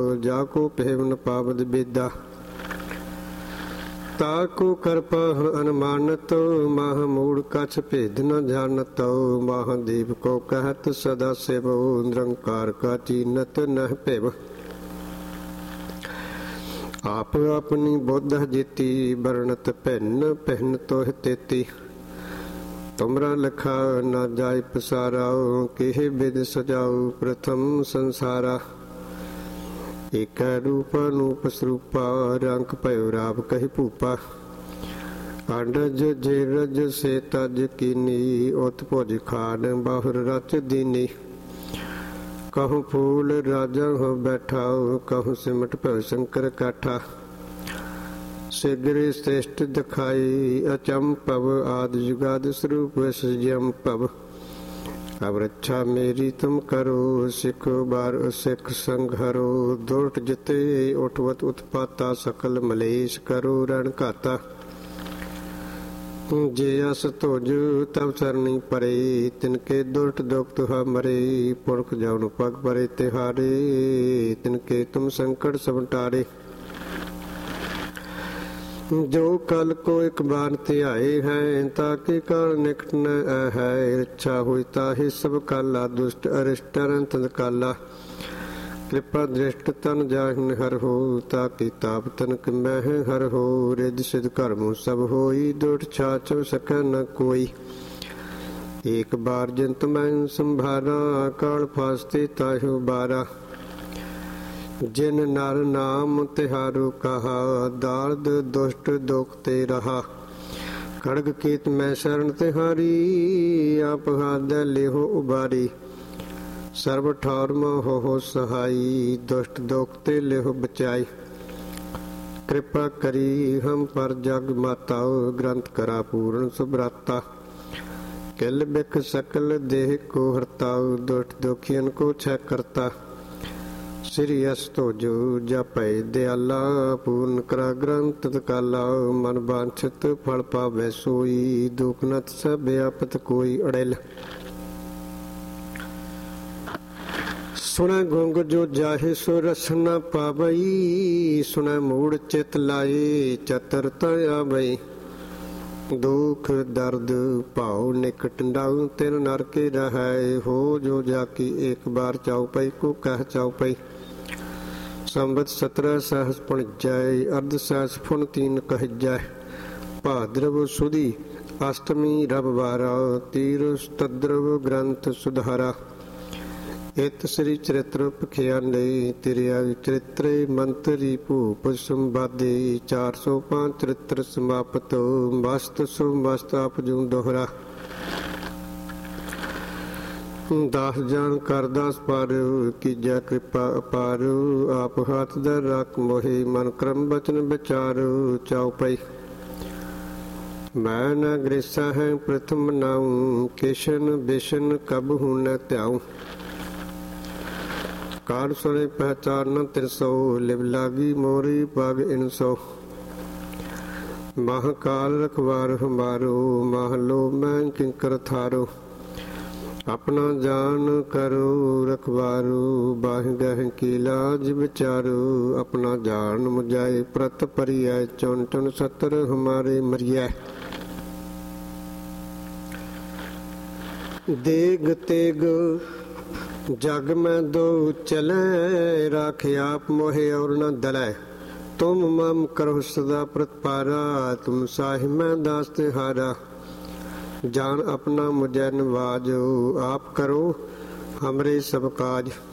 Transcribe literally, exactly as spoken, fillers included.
जाको पेव न पावद बेदा। ताको कृपा अनुमानत माह मूड कछ भेद न जानत। महादेव को कहत सदा शिव निरंकार का चीनत न पेव। आप अपनी बोध जीती वर्णत भिन्न पहन तोह तेती। तुमरा लखा न जाय पसारा केह विद सजाऊ प्रथम संसारा। एक रूप अनूप स्वरूपा रंग भयो राव कहि भूपा। अंडज जेरज से तज कीनी उत भुज खान बाहुर रच दीनी। कहूँ फूल राजा हो बैठा कहूँ सिमट भयो शंकर काठा। शीघ्र श्रेष्ठ दिखाई अचंपव आदि जुगाद स्वरूप सजम पव। अब रक्षा मेरी तुम करो सिखो बार सिख संघरो। दुर्ट जिते उठवत उत्पाता सकल मलेश करो रण घाता। जे अस तोज तब सरनी परे तिनके दुर्ट दुख तुहा मरे। पुरख जान पग परे तिहारे तिनके तुम संकट सब टारे। जो कल को एक बार त्याए हैं ताकि काल निकट न है। इच्छा हुई ताहि सब काला दुष्ट अरिष्ट अनंत काला। कृपा दृष्ट तन जाहिन हर हो ताकि ताप तनक मह हर हो। रिद सिद्ध कर्म सब होई दुष्ट छाछ सक न कोई। एक बार जिंत मैं संभारा काल फास्ते ताहु बारा। जिन नर नाम तिहारू कहा दार्द दुष्ट दुख ते रहा। खड़ग कीत मैं शरण तिहारी आप हाथ लेहो उबारी। सर्व ठौर हो हो सहाई दुष्ट दुख ते लेहो बचाई। कृपा करी हम पर जग माताओ ग्रंथ करा पूर्ण सुभ्राता। किल बिख सकल देह को हरताओ दुष्ट दुखियन को छह करता। श्री अस तोजो जपै दयाला पूर्ण करा ग्रंथ काला। मन वांछित फल पावै सोई दुख नत सब व्यापत कोई अड़ेल। सुनै गुंग जो जाहे सो रस न पावई। सुनै मूड चित लाए चतुरता आवई। दुख दर्द भाव निकट डाउ तिन नरके रहै। हो जो जाकी एक बार चाउ पई को कह चाउ पई। संबत सत्रह सहस पुण जय अर्ध सहस पुण तीन कह जय। भाद्रव सुदी अष्टमी रविवारा तीर तद्रव ग्रंथ सुधारा। इत श्री चरित्र पखियाने तिरिया चरित्रे मंत्री भूप संवादे। चार सौ पांच चरित्र समाप्त मस्त सो मस्त आप जू दोहरा। दास जान कर दास पार कीजा कृपा अपार। आप हाथ दर रख मोहे मन क्रम बचन विचार चाउ पई। मैं न ग्रेसा है प्रथम नाऊ किशन बिशन कब हूं न त्याऊ। कार सुने पहचान तिरसो लिव लागी मोरी पग इनसो। महाकाल रखवार हमारो महलो मैं किंकर थारो। अपना जान करो रखवारो बाह गह की लाज विचारो। अपना जान मुझाए प्रत परिया चौंटन सतर हमारे मरिया। देग तेग जग में दो चले राख आप मोहे और न दलै। तुम मम करो सदा प्रतपारा तुम साहि मैं दास तिहारा। जान अपना मुझे नवाजो आप करो हमरे सब काज।